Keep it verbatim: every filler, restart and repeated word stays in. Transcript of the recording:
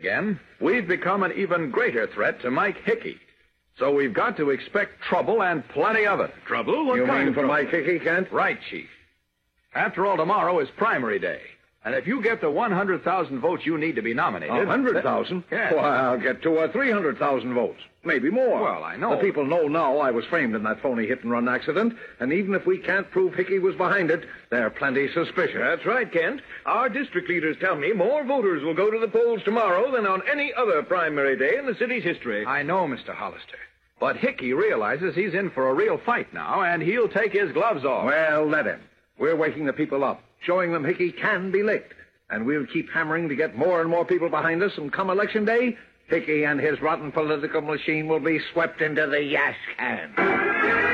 again, we've become an even greater threat to Mike Hickey. So we've got to expect trouble and plenty of it. Trouble? What You kind mean of for trouble? Mike Hickey, Kent? Right, Chief. After all, tomorrow is primary day. And if you get the one hundred thousand votes you need to be nominated... A hundred thousand? Yes. Well, I'll get two or three hundred thousand votes. Maybe more. Well, I know. The people know now I was framed in that phony hit-and-run accident, and even if we can't prove Hickey was behind it, they're plenty suspicious. That's right, Kent. Our district leaders tell me more voters will go to the polls tomorrow than on any other primary day in the city's history. I know, Mister Hollister. But Hickey realizes he's in for a real fight now, and he'll take his gloves off. Well, let him. We're waking the people up, showing them Hickey can be licked. And we'll keep hammering to get more and more people behind us, and come election day, Hickey and his rotten political machine will be swept into the yash can.